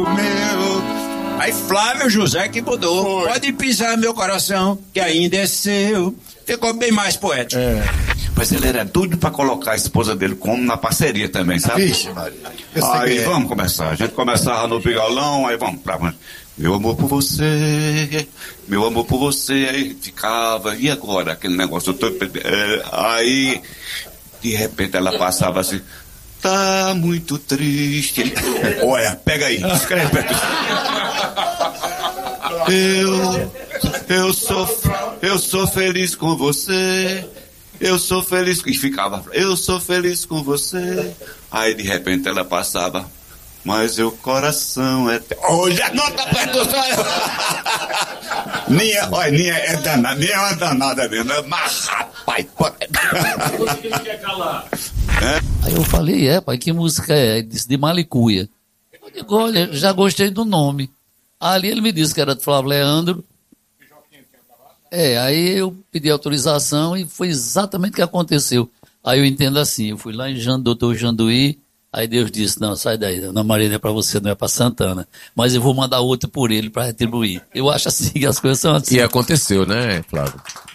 Aí Flávio José que mudou. Pode pisar meu coração, que ainda é seu. Ficou bem mais poético. Mas ele era doido pra colocar a esposa dele como na parceria também, sabe? Vixe, Maria. Aí vamos começar. A gente começava no violão, aí vamos pra... Meu amor por você, aí ficava, e agora? Aquele negócio todo... aí, de repente ela passava assim, tá muito triste. Ele, olha, pega aí, escreve. Eu sou feliz com você, eu sou feliz... E ficava, eu sou feliz com você. Aí de repente ela passava, mas o coração é... Olha, não tá perto do Ninha é danada, Ninha é uma danada mesmo, mas rapaz... Aí eu falei, pai, que música é? Ele disse, de Malicuia. Eu digo, olha, já gostei do nome. Ali ele me disse que era de Flávio Leandro. Aí eu pedi autorização e foi exatamente o que aconteceu. Aí eu entendo assim, eu fui lá em Doutor Janduí, aí Deus disse, não, sai daí, Ana Maria não é pra você, não é pra Santana. Mas eu vou mandar outro por ele pra retribuir. Eu acho assim que as coisas são assim. E aconteceu, né, Flávio?